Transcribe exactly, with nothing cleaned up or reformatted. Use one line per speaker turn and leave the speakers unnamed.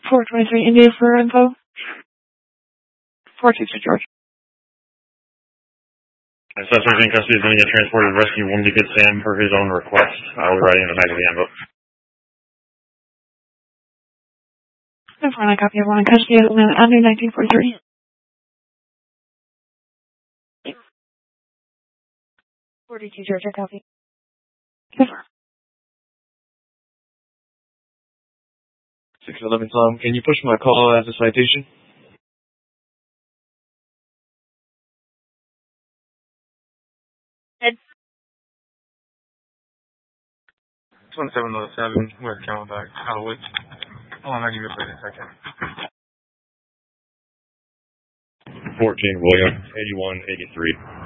four twenty-three India for info. four two two George.
Assessor's in custody is going to get transported to rescue one to get Sam for his own request. I will write in the back of the handbook.
ten four nine copy of one in custody of Avenue nineteen forty-three. forty-two Georgia copy.
six eleven Tom, can you push my call as a citation?
Ed.
twenty-seven oh seven, West Camelback, Halloween. Hold on, I'll give you a second.
fourteen William, eighty-one eighty-three.